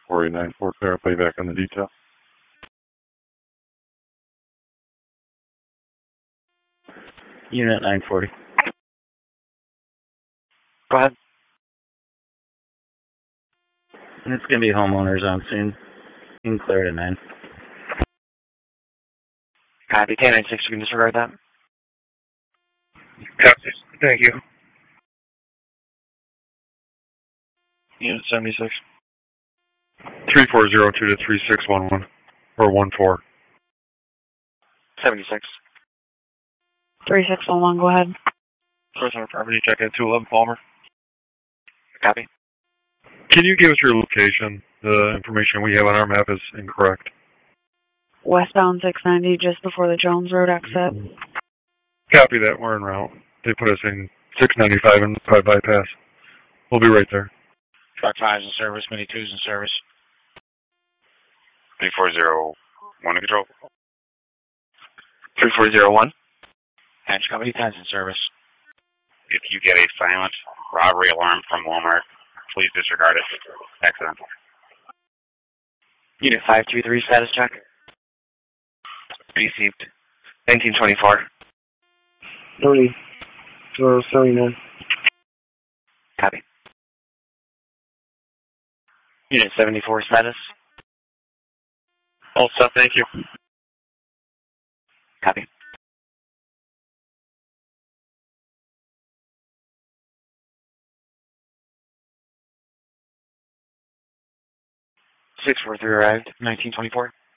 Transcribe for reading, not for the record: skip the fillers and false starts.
4894, clarify back on the detail. Unit 940. Go ahead. And it's going to be homeowners on soon. You can clear it at 9. Copy. 1096, you can disregard that. Copy. Thank you. Unit 76. 3402 to 3611, or 14. 76. 3611, go ahead. Personal property check at 211 Palmer. Copy. Can you give us your location? The information we have on our map is incorrect. Westbound 690, just before the Jones Road exit. Copy that. We're en route. They put us in 695 and 5 bypass. We'll be right there. Truck 5's in service, Mini 2's in service. 3401 in control. 3401. Hatch Company 10's in service. If you get a silent robbery alarm from Walmart, please disregard it. Excellent. Unit 523, status check. Received. 1924. 30. Copy. Unit 74, status. All set, thank you. Copy. Six 4-3 arrived, 1924.